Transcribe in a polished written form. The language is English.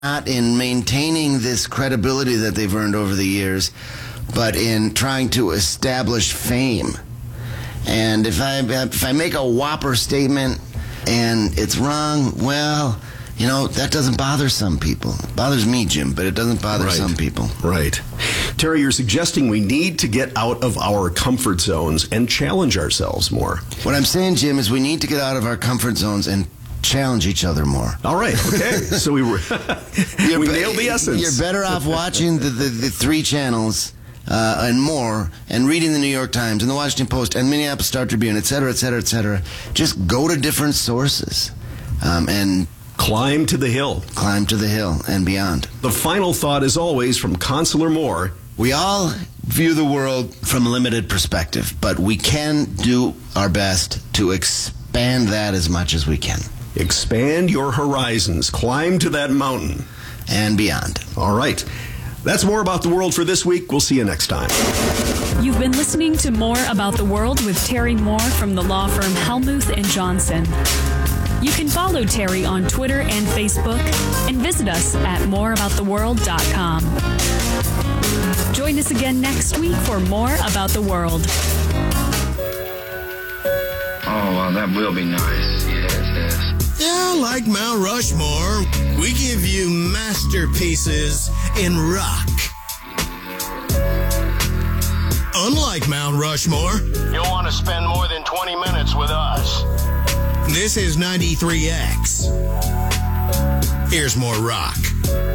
not in maintaining this credibility that they've earned over the years, but in trying to establish fame. And if I make a whopper statement and it's wrong, well, you know, that doesn't bother some people. It bothers me, Jim, but it doesn't bother some people. Right. Terry, you're suggesting we need to get out of our comfort zones and challenge ourselves more. What I'm saying, Jim, is we need to get out of our comfort zones and challenge each other more. All right. Okay. So we nailed the essence. You're better off watching the three channels and more, and reading the New York Times and the Washington Post and Minneapolis Star Tribune, et cetera, et cetera, et cetera. Just go to different sources and climb to the hill. Climb to the hill and beyond. The final thought, as always, from Consular Moore. We all view the world from a limited perspective, but we can do our best to expand that as much as we can. Expand your horizons. Climb to that mountain. And beyond. All right. That's More About the World for this week. We'll see you next time. You've been listening to More About the World with Terry Moore from the law firm Helmuth and Johnson. You can follow Terry on Twitter and Facebook and visit us at moreabouttheworld.com. Join us again next week for More About the World. Oh, well, that will be nice. Yes. Yeah, like Mount Rushmore, we give you masterpieces in rock. Unlike Mount Rushmore, you'll want to spend more than 20 minutes with us. This is 93X. Here's more rock.